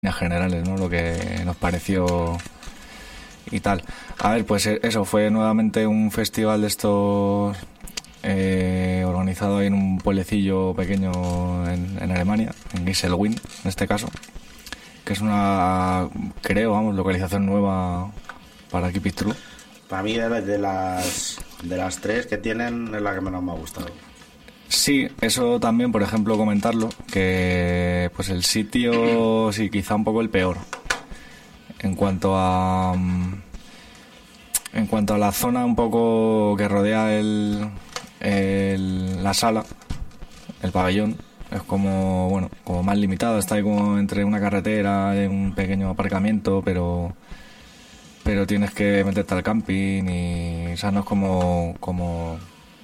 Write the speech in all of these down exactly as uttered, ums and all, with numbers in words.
generales, ¿no? Lo que nos pareció y tal. A ver, pues eso, fue nuevamente un festival de estos eh, organizado ahí en un pueblecillo pequeño en, en Alemania, en Geiselwind, en este caso, que es una, creo, vamos, localización nueva para Keep It True. Para mí, de, de las de las tres que tienen, es la que menos me ha gustado. Sí, eso también, por ejemplo, comentarlo, que pues el sitio, sí, quizá un poco el peor. En cuanto a en cuanto a la zona un poco que rodea el, el la sala, el pabellón, es como, bueno, como más limitado, está ahí como entre una carretera y un pequeño aparcamiento, pero pero tienes que meterte al camping y, o sea, no es como como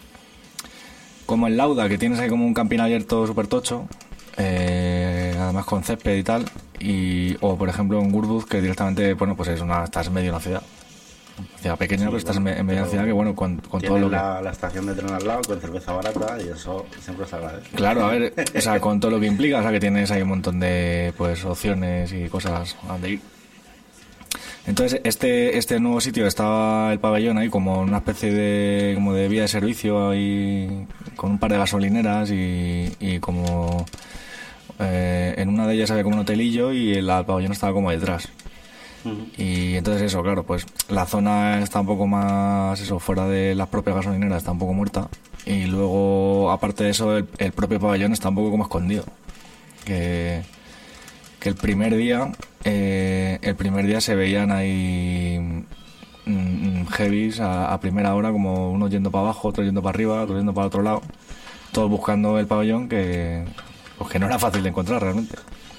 como en Lauda, que tienes ahí como un camping abierto súper tocho, eh, además con césped y tal, y, o por ejemplo en Gurduz, que directamente, bueno, pues es una, estás en medio de una ciudad, una ciudad pequeña, sí, pero estás bueno, en medio de una ciudad que, bueno, con, con todo lo que... la, la estación de tren al lado, con cerveza barata, y eso siempre se agradece. Claro, a ver, o sea, con todo lo que implica, o sea, que tienes ahí un montón de, pues, opciones y cosas a donde ir. Entonces, este este nuevo sitio, estaba el pabellón ahí como una especie de como de vía de servicio ahí, con un par de gasolineras y, y como eh, en una de ellas había como un hotelillo y el, el pabellón estaba como detrás. Uh-huh. Y entonces eso, claro, pues la zona está un poco más, eso, fuera de las propias gasolineras, está un poco muerta. Y luego, aparte de eso, el, el propio pabellón está un poco como escondido. Que... que el primer día eh, el primer día se veían ahí mm, heavies a, a primera hora, como unos yendo para abajo, otros yendo para arriba, otros yendo para otro lado, todos buscando el pabellón, que pues que no era fácil de encontrar realmente.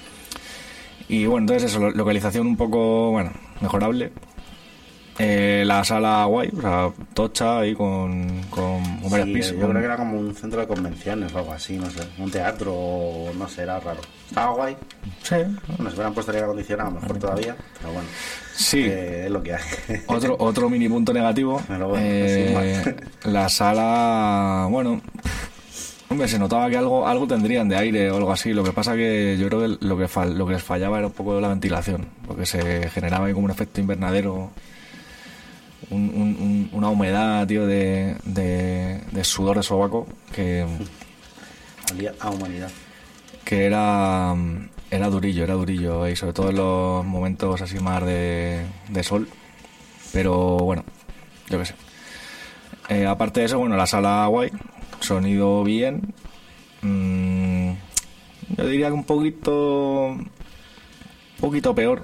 Y bueno, entonces eso, localización un poco, bueno, mejorable. Eh, la sala guay, o sea, tocha ahí con, con, con varios sí, pisos. Yo creo que era como un centro de convenciones o algo así, no sé, un teatro o no sé, era raro. Estaba guay. Sí. Bueno, si hubieran puesto aire acondicionado, mejor sí, todavía, pero bueno. Sí. Eh, es lo que hay. Otro, otro mini punto negativo. Pero bueno, eh, la sala, bueno, hombre, se notaba que algo algo tendrían de aire o algo así. Lo que pasa que yo creo que lo que, fal, lo que les fallaba era un poco la ventilación, porque se generaba ahí como un efecto invernadero. Un, un, una humedad, tío, de, de, de sudor de sobaco que olía a humanidad, que era era durillo, era durillo y sobre todo en los momentos así más de, de sol, pero bueno, yo qué sé. Eh, aparte de eso, bueno, la sala guay, sonido bien, mmm, yo diría que un poquito un poquito peor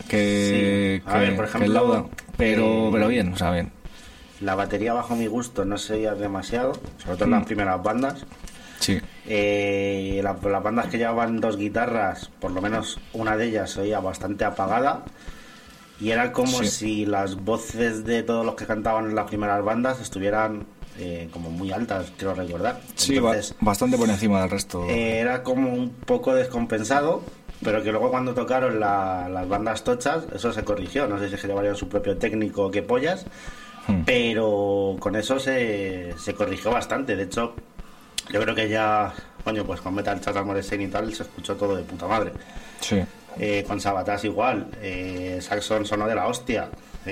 que, sí. A que, ver, por ejemplo, que el Lauda, pero, eh, pero bien, o sea, bien. La batería, bajo mi gusto, no se oía demasiado, sobre todo en mm. las primeras bandas. Sí. Eh, la, las bandas que llevaban dos guitarras, por lo menos una de ellas se oía bastante apagada. Y era como sí. si las voces de todos los que cantaban en las primeras bandas estuvieran eh, como muy altas, quiero recordar. Sí, Entonces, bastante por encima del resto. Eh, era como un poco descompensado. Pero que luego cuando tocaron la, las bandas tochas, eso se corrigió. No sé si es que llevarían su propio técnico o qué pollas, hmm. pero con eso se, se corrigió bastante. De hecho, yo creo que ya, coño, pues con Metal Chat Amoresen y tal, se escuchó todo de puta madre. Sí. Eh, con Sabatas igual, eh, Saxon sonó de la hostia,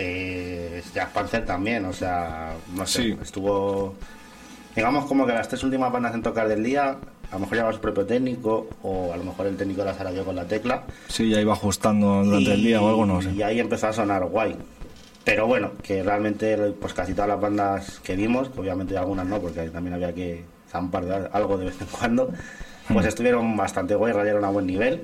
eh, Jazz Panzer también, o sea, no sé, sí. estuvo... Digamos como que las tres últimas bandas en tocar del día... A lo mejor llevaba su propio técnico, o a lo mejor el técnico de la sala dio con la tecla. Sí, ya iba ajustando durante y, el día o algo, no sé. Y ahí empezó a sonar guay. Pero bueno, que realmente pues casi todas las bandas que vimos, que obviamente algunas no, porque también había que zampar de algo de vez en cuando, pues hmm. estuvieron bastante guay, rayaron a buen nivel.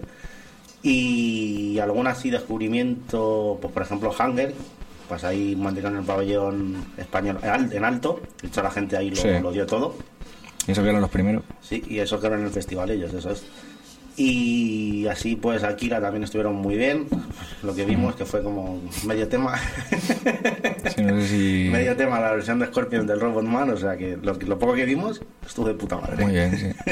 Y algunas sí, descubrimiento, pues por ejemplo Hunger, pues ahí mantuvieron el pabellón español en alto. De hecho la gente ahí lo, sí. lo dio todo. Y eso que eran los primeros. Sí, y eso que eran en el festival ellos, eso es. Y así pues Akira también estuvieron muy bien. Lo que vimos mm. que fue como medio tema. Sí, no sé si... medio tema la versión de Scorpion del Robot Man, o sea que lo, lo poco que vimos estuvo de puta madre. Muy bien, sí.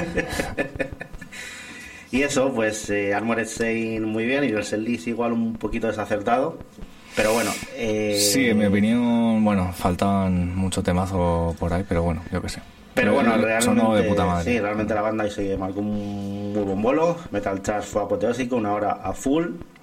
Y eso, pues eh, Armored Saint muy bien, y el Selis igual un poquito desacertado. Pero bueno... Eh... Sí, en mi opinión, bueno, faltaban mucho temazo por ahí, pero bueno, yo qué sé. Pero bueno, sonó de realmente, puta madre. sí, realmente la banda ahí se marcó un muy buen bolo. Metal Charge fue apoteósico, una hora a full.